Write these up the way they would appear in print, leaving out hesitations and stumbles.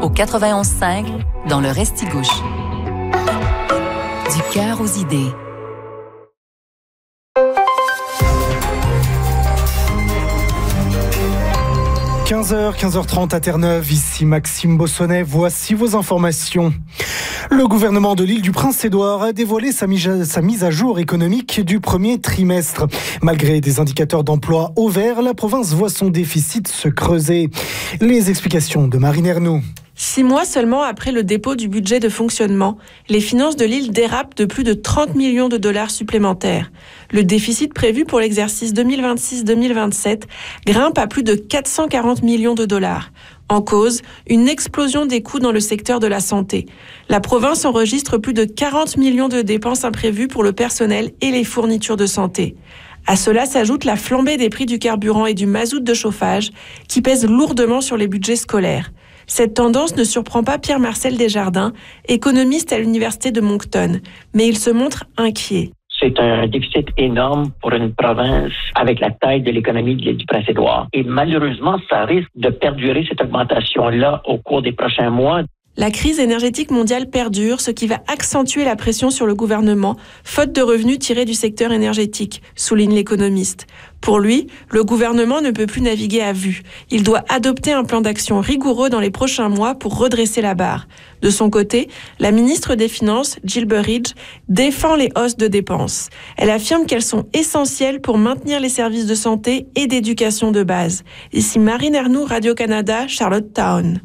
au 91.5 dans le Restigouche. Du cœur aux idées. « 15h30 à Terre-Neuve, ici Maxime Bossonnet, voici vos informations. Le gouvernement de l'île du Prince-Édouard a dévoilé sa mise à jour économique du premier trimestre. Malgré des indicateurs d'emploi au vert, la province voit son déficit se creuser. Les explications de Marine Ernoult. 6 mois seulement après le dépôt du budget de fonctionnement, les finances de l'île dérapent de plus de 30 millions de dollars supplémentaires. Le déficit prévu pour l'exercice 2026-2027 grimpe à plus de 440 millions de dollars. En cause, une explosion des coûts dans le secteur de la santé. La province enregistre plus de 40 millions de dépenses imprévues pour le personnel et les fournitures de santé. À cela s'ajoute la flambée des prix du carburant et du mazout de chauffage qui pèsent lourdement sur les budgets scolaires. Cette tendance ne surprend pas Pierre-Marcel Desjardins, économiste à l'Université de Moncton, mais il se montre inquiet. C'est un déficit énorme pour une province avec la taille de l'économie de l'île du Prince-Édouard. Et malheureusement, ça risque de perdurer cette augmentation-là au cours des prochains mois. La crise énergétique mondiale perdure, ce qui va accentuer la pression sur le gouvernement, faute de revenus tirés du secteur énergétique, souligne l'économiste. Pour lui, le gouvernement ne peut plus naviguer à vue. Il doit adopter un plan d'action rigoureux dans les prochains mois pour redresser la barre. De son côté, la ministre des Finances, Jill Burridge, défend les hausses de dépenses. Elle affirme qu'elles sont essentielles pour maintenir les services de santé et d'éducation de base. Ici Marine Ernoult, Radio-Canada, Charlottetown.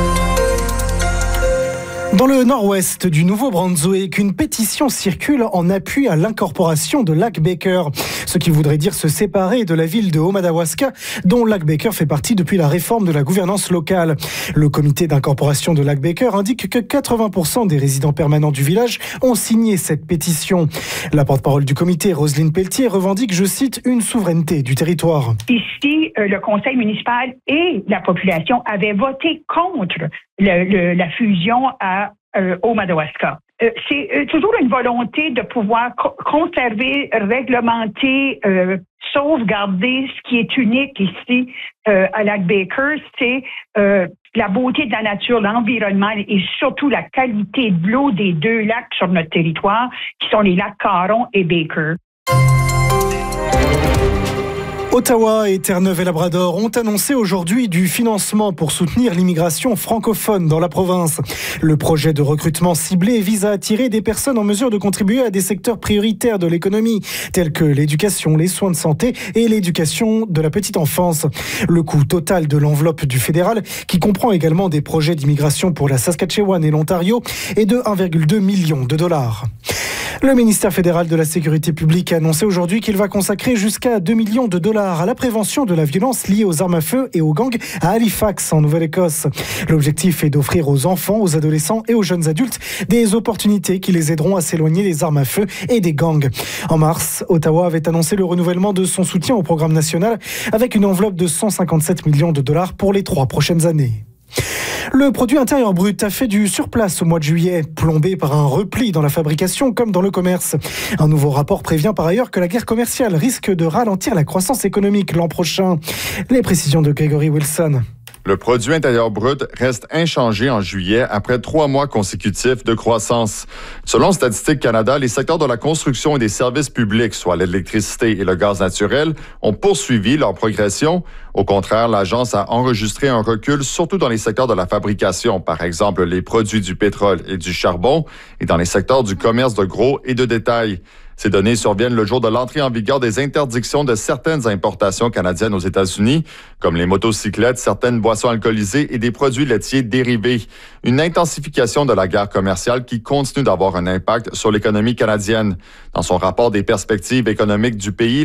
Dans le nord-ouest du Nouveau-Brunswick, une pétition circule en appui à l'incorporation de Lac-Baker, ce qui voudrait dire se séparer de la ville de Haut-Madawaska, dont Lac-Baker fait partie depuis la réforme de la gouvernance locale. Le comité d'incorporation de Lac-Baker indique que 80% des résidents permanents du village ont signé cette pétition. La porte-parole du comité, Roselyne Pelletier, revendique, je cite, une souveraineté du territoire. Ici, le conseil municipal et la population avaient voté contre la fusion à Haut-Madawaska. C'est toujours une volonté de pouvoir conserver, réglementer, sauvegarder ce qui est unique ici à Lac-Baker, c'est la beauté de la nature, l'environnement et surtout la qualité de l'eau des deux lacs sur notre territoire, qui sont les lacs Caron et Baker. Ottawa et Terre-Neuve-et-Labrador ont annoncé aujourd'hui du financement pour soutenir l'immigration francophone dans la province. Le projet de recrutement ciblé vise à attirer des personnes en mesure de contribuer à des secteurs prioritaires de l'économie, tels que l'éducation, les soins de santé et l'éducation de la petite enfance. Le coût total de l'enveloppe du fédéral, qui comprend également des projets d'immigration pour la Saskatchewan et l'Ontario, est de 1,2 million de dollars. Le ministère fédéral de la Sécurité publique a annoncé aujourd'hui qu'il va consacrer jusqu'à 2 millions de dollars à la prévention de la violence liée aux armes à feu et aux gangs à Halifax, en Nouvelle-Écosse. L'objectif est d'offrir aux enfants, aux adolescents et aux jeunes adultes des opportunités qui les aideront à s'éloigner des armes à feu et des gangs. En mars, Ottawa avait annoncé le renouvellement de son soutien au programme national avec une enveloppe de 157 millions de dollars pour les 3 prochaines années. Le produit intérieur brut a fait du surplace au mois de juillet, plombé par un repli dans la fabrication comme dans le commerce. Un nouveau rapport prévient par ailleurs que la guerre commerciale risque de ralentir la croissance économique l'an prochain. Les précisions de Gregory Wilson. Le produit intérieur brut reste inchangé en juillet après 3 mois consécutifs de croissance. Selon Statistique Canada, les secteurs de la construction et des services publics, soit l'électricité et le gaz naturel, ont poursuivi leur progression. Au contraire, l'agence a enregistré un recul, surtout dans les secteurs de la fabrication, par exemple les produits du pétrole et du charbon, et dans les secteurs du commerce de gros et de détail. Ces données surviennent le jour de l'entrée en vigueur des interdictions de certaines importations canadiennes aux États-Unis, comme les motocyclettes, certaines boissons alcoolisées et des produits laitiers dérivés. Une intensification de la guerre commerciale qui continue d'avoir un impact sur l'économie canadienne. Dans son rapport des perspectives économiques du pays,